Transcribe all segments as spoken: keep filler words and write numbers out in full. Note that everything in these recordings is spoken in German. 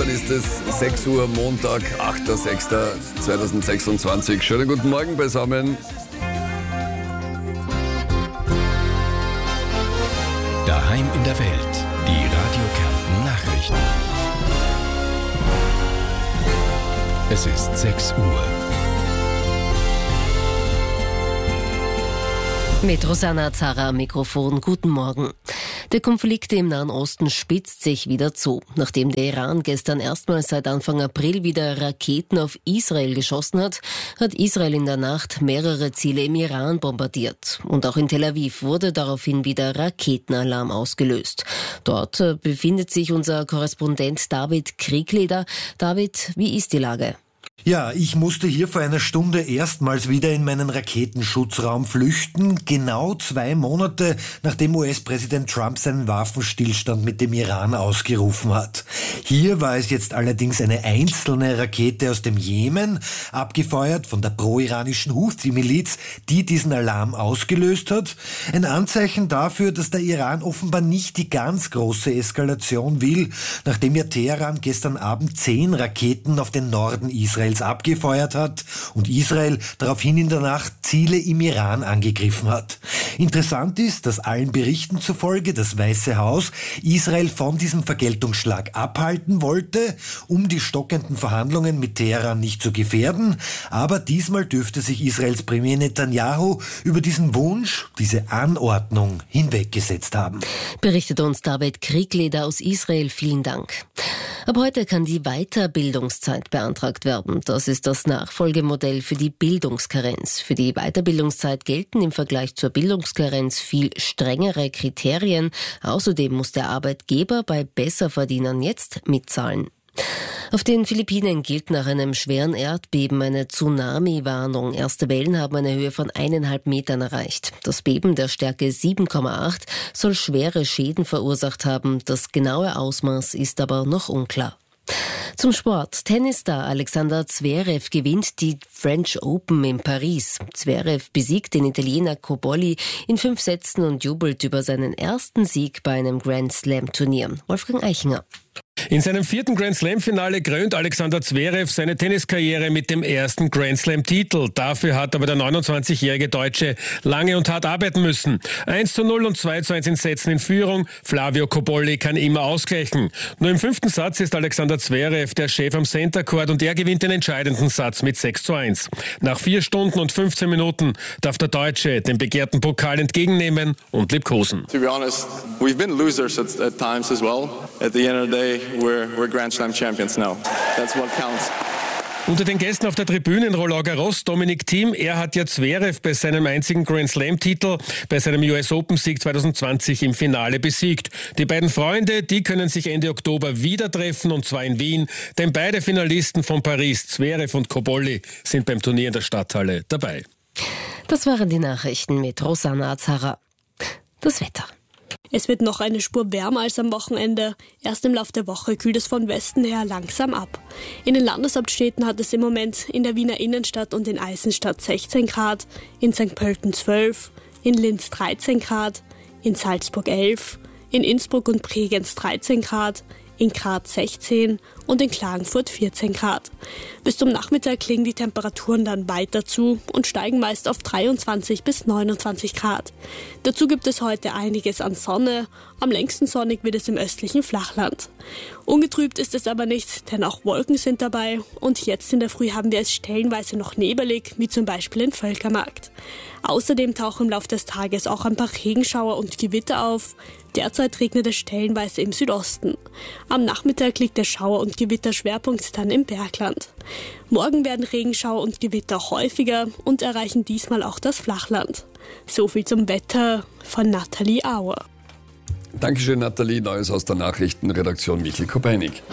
dann ist es sechs Uhr, Montag, achter sechster zweitausendsechsundzwanzig. Schönen guten Morgen beisammen. Daheim in der Welt, die Radio Kärnten Nachrichten. Es ist sechs Uhr. Mit Rosanna Zara am Mikrofon. Guten Morgen. Der Konflikt im Nahen Osten spitzt sich wieder zu. Nachdem der Iran gestern erstmals seit Anfang April wieder Raketen auf Israel geschossen hat, hat Israel in der Nacht mehrere Ziele im Iran bombardiert. Und auch in Tel Aviv wurde daraufhin wieder Raketenalarm ausgelöst. Dort befindet sich unser Korrespondent David Kriegleder. David, wie ist die Lage? Ja, ich musste hier vor einer Stunde erstmals wieder in meinen Raketenschutzraum flüchten, genau zwei Monate nachdem U S-Präsident Trump seinen Waffenstillstand mit dem Iran ausgerufen hat. Hier war es jetzt allerdings eine einzelne Rakete aus dem Jemen, abgefeuert von der pro-iranischen Houthi-Miliz, die diesen Alarm ausgelöst hat. Ein Anzeichen dafür, dass der Iran offenbar nicht die ganz große Eskalation will, nachdem ja Teheran gestern Abend zehn Raketen auf den Norden Israels abgefeuert hat und Israel daraufhin in der Nacht Ziele im Iran angegriffen hat. Interessant ist, dass allen Berichten zufolge das Weiße Haus Israel von diesem Vergeltungsschlag abhalten wollte, um die stockenden Verhandlungen mit Teheran nicht zu gefährden. Aber diesmal dürfte sich Israels Premier Netanyahu über diesen Wunsch, diese Anordnung hinweggesetzt haben. Berichtet uns David Kriegleder aus Israel. Vielen Dank. Ab heute kann die Weiterbildungszeit beantragt werden. Das ist das Nachfolgemodell für die Bildungskarenz. Für die Weiterbildungszeit gelten im Vergleich zur Bildungskarenz viel strengere Kriterien. Außerdem muss der Arbeitgeber bei Besserverdienern jetzt mitzahlen. Auf den Philippinen gilt nach einem schweren Erdbeben eine Tsunami-Warnung. Erste Wellen haben eine Höhe von eineinhalb Metern erreicht. Das Beben der Stärke sieben Komma acht soll schwere Schäden verursacht haben. Das genaue Ausmaß ist aber noch unklar. Zum Sport. Tennisstar Alexander Zverev gewinnt die French Open in Paris. Zverev besiegt den Italiener Cobolli in fünf Sätzen und jubelt über seinen ersten Sieg bei einem Grand Slam Turnier. Wolfgang Eichinger. In seinem vierten Grand Slam-Finale krönt Alexander Zverev seine Tenniskarriere mit dem ersten Grand Slam-Titel. Dafür hat aber der neunundzwanzigjährige Deutsche lange und hart arbeiten müssen. eins zu null und zwei zu eins in Sätzen in Führung. Flavio Cobolli kann immer ausgleichen. Nur im fünften Satz ist Alexander Zverev der Chef am Center Court und er gewinnt den entscheidenden Satz mit sechs zu eins. Nach vier Stunden und fünfzehn Minuten darf der Deutsche den begehrten Pokal entgegennehmen und liebkosen. To be honest, we've been losers at, at times as well. At the end of the day, We're, we're Grand Slam champions now. That's what counts. Unter den Gästen auf der Tribüne Roland Garros, Dominic Thiem, er hat ja Zverev bei seinem einzigen Grand Slam-Titel, bei seinem U S Open-Sieg zwanzig zwanzig im Finale besiegt. Die beiden Freunde, die können sich Ende Oktober wieder treffen, und zwar in Wien, denn beide Finalisten von Paris, Zverev und Cobolli, sind beim Turnier in der Stadthalle dabei. Das waren die Nachrichten mit Rosanna Zara. Das Wetter. Es wird noch eine Spur wärmer als am Wochenende. Erst im Lauf der Woche kühlt es von Westen her langsam ab. In den Landeshauptstädten hat es im Moment in der Wiener Innenstadt und in Eisenstadt sechzehn Grad, in Sankt Pölten zwölf, in Linz dreizehn Grad, in Salzburg elf, in Innsbruck und Bregenz dreizehn Grad, in Graz sechzehn und in Klagenfurt vierzehn Grad. Bis zum Nachmittag legen die Temperaturen dann weiter zu und steigen meist auf dreiundzwanzig bis neunundzwanzig Grad. Dazu gibt es heute einiges an Sonne. Am längsten sonnig wird es im östlichen Flachland. Ungetrübt ist es aber nicht, denn auch Wolken sind dabei. Und jetzt in der Früh haben wir es stellenweise noch nebelig, wie zum Beispiel in Völkermarkt. Außerdem tauchen im Laufe des Tages auch ein paar Regenschauer und Gewitter auf. Derzeit regnet es stellenweise im Südosten. Am Nachmittag liegt der Schauer- und Gewitterschwerpunkt dann im Bergland. Morgen werden Regenschauer und Gewitter häufiger und erreichen diesmal auch das Flachland. So viel zum Wetter von Nathalie Auer. Dankeschön, Nathalie. Neues aus der Nachrichtenredaktion Michael Kopeinig.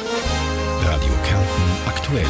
Radio Kärnten aktuell.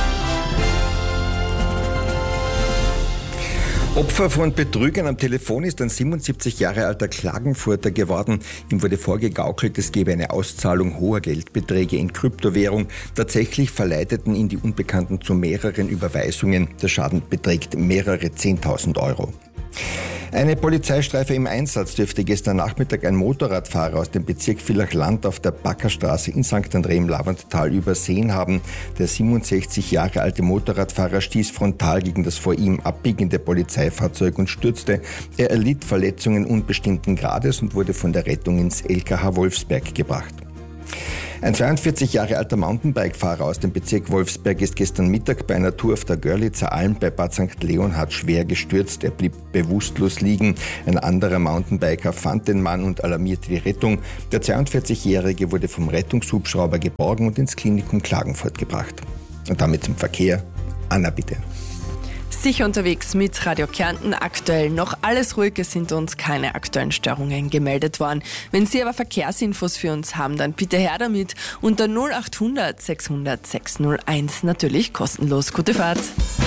Opfer von Betrügern am Telefon ist ein siebenundsiebzig Jahre alter Klagenfurter geworden. Ihm wurde vorgegaukelt, es gebe eine Auszahlung hoher Geldbeträge in Kryptowährung. Tatsächlich verleiteten ihn die Unbekannten zu mehreren Überweisungen. Der Schaden beträgt mehrere zehntausend Euro. Eine Polizeistreife im Einsatz dürfte gestern Nachmittag ein Motorradfahrer aus dem Bezirk Villach-Land auf der Backerstraße in Sankt André im Lavanttal übersehen haben. Der siebenundsechzig Jahre alte Motorradfahrer stieß frontal gegen das vor ihm abbiegende Polizeifahrzeug und stürzte. Er erlitt Verletzungen unbestimmten Grades und wurde von der Rettung ins L K H Wolfsberg gebracht. Ein zweiundvierzig Jahre alter Mountainbike-Fahrer aus dem Bezirk Wolfsberg ist gestern Mittag bei einer Tour auf der Görlitzer Alm bei Bad Sankt Leonhard schwer gestürzt. Er blieb bewusstlos liegen. Ein anderer Mountainbiker fand den Mann und alarmierte die Rettung. Der zweiundvierzigjährige wurde vom Rettungshubschrauber geborgen und ins Klinikum Klagenfurt gebracht. Und damit zum Verkehr. Anna, bitte. Sicher unterwegs mit Radio Kärnten. Aktuell noch alles ruhig, es sind uns keine aktuellen Störungen gemeldet worden. Wenn Sie aber Verkehrsinfos für uns haben, dann bitte her damit unter null acht hundert sechshundert sechshunderteins, natürlich kostenlos. Gute Fahrt.